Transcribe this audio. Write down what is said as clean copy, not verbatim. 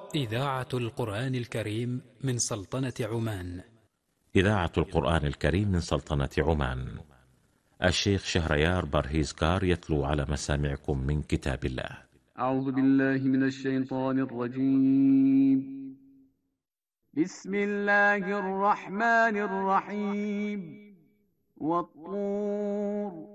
إذاعة القرآن الكريم من سلطنة عمان. إذاعة القرآن الكريم من سلطنة عمان. الشيخ شهريار برهيزكار يتلو على مسامعكم من كتاب الله. أعوذ بالله من الشيطان الرجيم. بسم الله الرحمن الرحيم. والطور